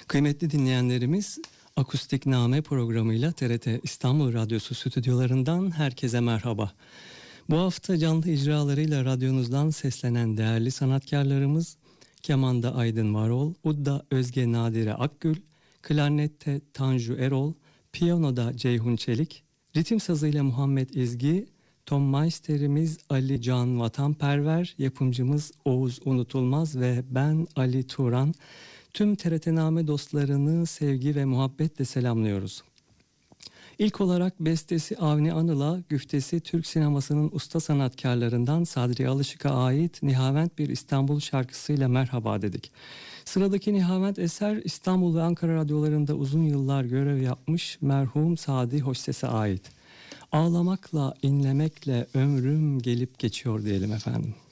Kıymetli dinleyenlerimiz, Akustik Name programıyla TRT İstanbul Radyosu stüdyolarından herkese merhaba. Bu hafta canlı icralarıyla radyonuzdan seslenen değerli sanatkarlarımız kemanda Aydın Varol, udda Özge Nadire Akgül, klarnette Tanju Erol, piyanoda Ceyhun Çelik, ritim sazıyla Muhammed İzgi, ton meisterimiz Ali Can Vatanperver, yapımcımız Oğuz Unutulmaz ve ben Ali Turan. Tüm TRT-Name dostlarını sevgi ve muhabbetle selamlıyoruz. İlk olarak bestesi Avni Anıl'a, güftesi Türk sinemasının usta sanatkarlarından Sadri Alışık'a ait Nihavent bir İstanbul şarkısıyla merhaba dedik. Sıradaki Nihavent eser İstanbul ve Ankara radyolarında uzun yıllar görev yapmış merhum Sadi Hoşses'e ait. Ağlamakla, inlemekle ömrüm gelip geçiyor diyelim efendim.